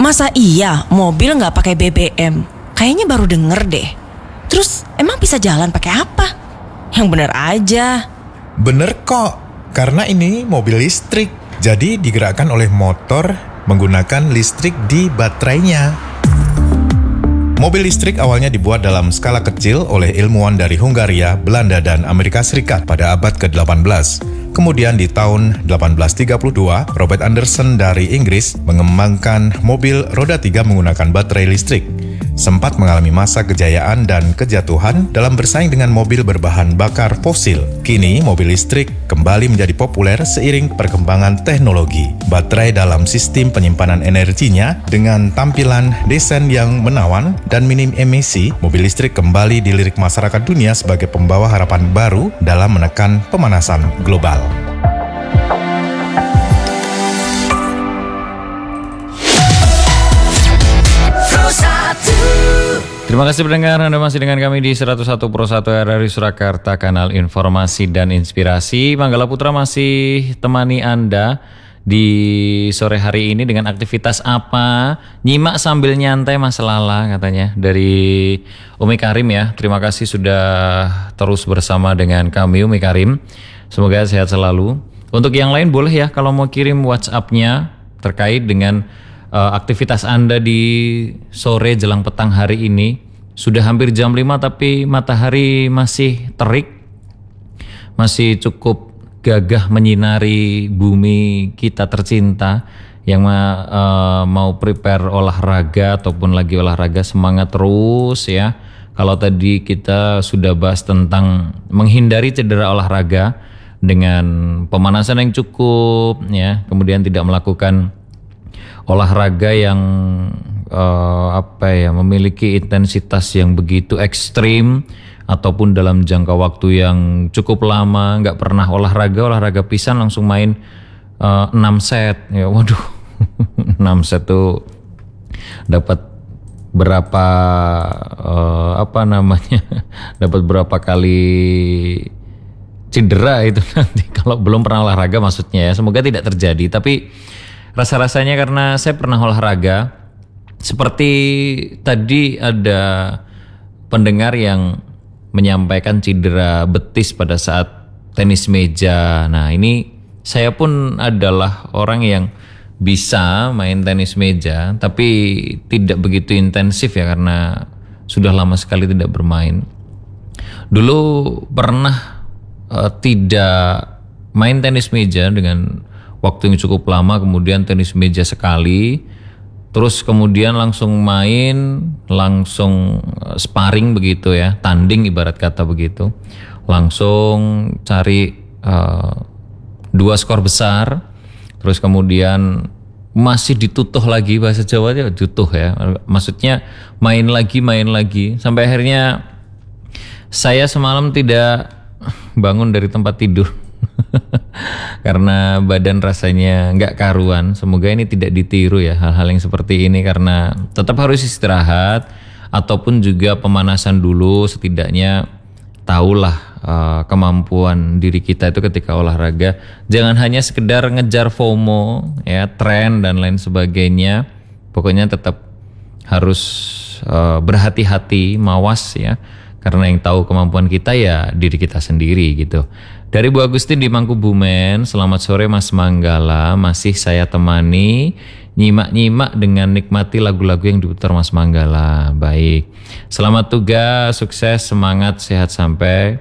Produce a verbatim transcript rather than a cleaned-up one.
Masa iya mobil nggak pakai B B M? Kayaknya baru denger deh. Terus emang bisa jalan pakai apa? Yang bener aja. Bener kok, karena ini mobil listrik. Jadi digerakkan oleh motor menggunakan listrik di baterainya. Mobil listrik awalnya dibuat dalam skala kecil oleh ilmuwan dari Hungaria, Belanda, dan Amerika Serikat pada abad ke delapan belas. Kemudian di tahun delapan belas tiga puluh dua, Robert Anderson dari Inggris mengembangkan mobil roda tiga menggunakan baterai listrik. Sempat mengalami masa kejayaan dan kejatuhan dalam bersaing dengan mobil berbahan bakar fosil. Kini, mobil listrik kembali menjadi populer seiring perkembangan teknologi. Baterai dalam sistem penyimpanan energinya dengan tampilan desain yang menawan dan minim emisi, mobil listrik kembali dilirik masyarakat dunia sebagai pembawa harapan baru dalam menekan pemanasan global. Terima kasih pendengar, Anda masih dengan kami di seratus satu Pro satu R R I Surakarta, kanal informasi dan inspirasi. Manggala Putra masih temani Anda di sore hari ini dengan aktivitas apa? Nyimak sambil nyantai Mas Lala katanya dari Umi Karim ya. Terima kasih sudah terus bersama dengan kami Umi Karim. Semoga sehat selalu. Untuk yang lain boleh ya kalau mau kirim WhatsApp-nya terkait dengan uh, aktivitas Anda di sore jelang petang hari ini. Sudah hampir jam lima tapi matahari masih terik. Masih cukup gagah menyinari bumi kita tercinta. Yang uh, mau prepare olahraga ataupun lagi olahraga, semangat terus ya. Kalau tadi kita sudah bahas tentang menghindari cedera olahraga dengan pemanasan yang cukup ya, kemudian tidak melakukan olahraga yang uh, apa ya memiliki intensitas yang begitu ekstrim ataupun dalam jangka waktu yang cukup lama, nggak pernah olahraga olahraga pisan langsung main uh, enam set ya, waduh enam set tuh dapat berapa uh, apa namanya dapat berapa kali cedera itu nanti kalau belum pernah olahraga maksudnya ya. Semoga tidak terjadi, tapi rasa-rasanya karena saya pernah olahraga, seperti tadi ada pendengar yang menyampaikan cedera betis pada saat tenis meja. Nah ini saya pun adalah orang yang bisa main tenis meja, tapi tidak begitu intensif ya karena sudah lama sekali tidak bermain. Dulu pernah uh, tidak main tenis meja dengan waktu yang cukup lama, kemudian tenis meja sekali, terus kemudian langsung main, langsung sparring begitu ya, tanding ibarat kata begitu, langsung cari uh, dua skor besar, terus kemudian masih ditutuh lagi, bahasa Jawa itu ditutuh ya, maksudnya main lagi, main lagi, sampai akhirnya saya semalam tidak bangun dari tempat tidur. Karena badan rasanya nggak karuan. Semoga ini tidak ditiru ya hal-hal yang seperti ini, karena tetap harus istirahat ataupun juga pemanasan dulu, setidaknya tahulah uh, kemampuan diri kita itu ketika olahraga. Jangan hanya sekedar ngejar FOMO ya, tren dan lain sebagainya. Pokoknya tetap harus uh, berhati-hati, mawas ya, karena yang tahu kemampuan kita ya diri kita sendiri gitu. Dari Bu Agustin di Mangkubumen, selamat sore Mas Manggala, masih saya temani nyimak-nyimak dengan nikmati lagu-lagu yang diputar Mas Manggala. Baik, selamat tugas, sukses, semangat, sehat sampai